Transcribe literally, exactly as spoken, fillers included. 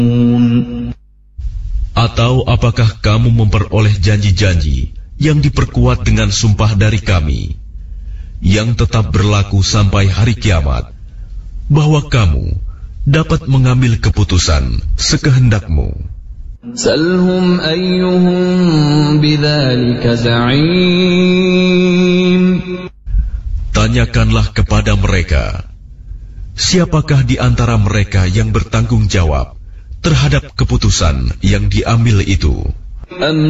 Atau apakah kamu memperoleh janji-janji yang diperkuat dengan sumpah dari kami, yang tetap berlaku sampai hari kiamat, bahwa kamu dapat mengambil keputusan sekehendakmu? Salhum ayyuhum bidzalika za'im. Tanyakanlah kepada mereka, siapakah di antara mereka yang bertanggung jawab terhadap keputusan yang diambil itu?